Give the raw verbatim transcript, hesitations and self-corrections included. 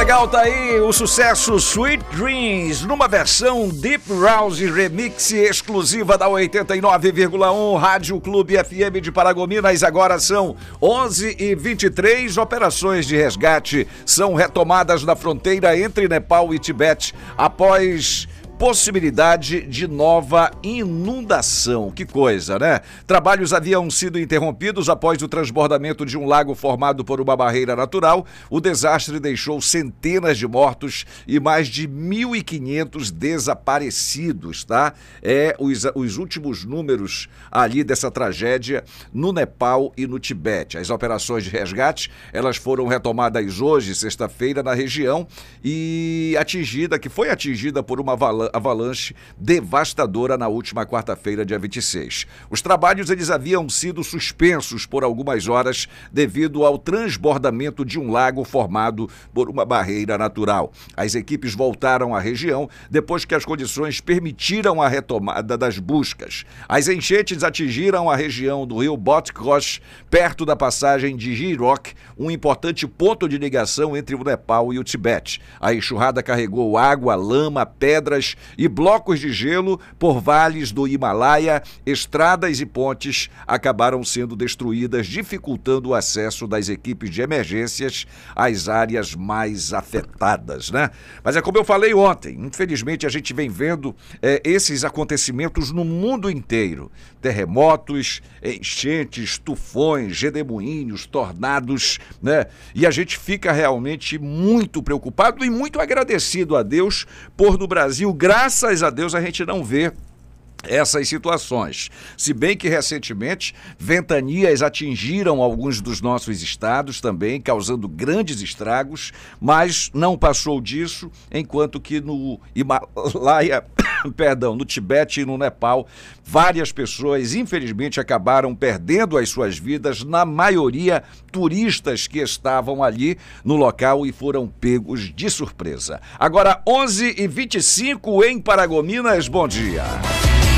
legal, tá aí o sucesso Sweet Dreams, numa versão Deep House Remix exclusiva da oitenta e nove vírgula um Rádio Clube F M de Paragominas. Agora são onze e vinte e três, operações de resgate são retomadas na fronteira entre Nepal e Tibete após possibilidade de nova inundação. Que coisa, né? Trabalhos haviam sido interrompidos após o transbordamento de um lago formado por uma barreira natural. O desastre deixou centenas de mortos e mais de mil e quinhentos desaparecidos, tá? É os, os últimos números ali dessa tragédia no Nepal e no Tibete. As operações de resgate, elas foram retomadas hoje, sexta-feira, na região e atingida, que foi atingida por uma avalanche avalanche devastadora na última quarta-feira, dia vinte e seis. Os trabalhos eles haviam sido suspensos por algumas horas devido ao transbordamento de um lago formado por uma barreira natural. As equipes voltaram à região depois que as condições permitiram a retomada das buscas. As enchentes atingiram a região do rio Botkosh, perto da passagem de Jirok, um importante ponto de ligação entre o Nepal e o Tibete. A enxurrada carregou água, lama, pedras e blocos de gelo por vales do Himalaia. Estradas e pontes acabaram sendo destruídas, dificultando o acesso das equipes de emergências às áreas mais afetadas, né? Mas é como eu falei ontem, infelizmente a gente vem vendo é, esses acontecimentos no mundo inteiro. Terremotos, enchentes, tufões, redemoinhos, tornados, né? E a gente fica realmente muito preocupado e muito agradecido a Deus por no Brasil, graças a Deus, a gente não vê essas situações. Se bem que recentemente ventanias atingiram alguns dos nossos estados também, causando grandes estragos, mas não passou disso, enquanto que no Himalaia, perdão, no Tibete e no Nepal, várias pessoas infelizmente acabaram perdendo as suas vidas, na maioria turistas que estavam ali no local e foram pegos de surpresa. Agora onze e vinte e cinco em Paragominas, bom dia.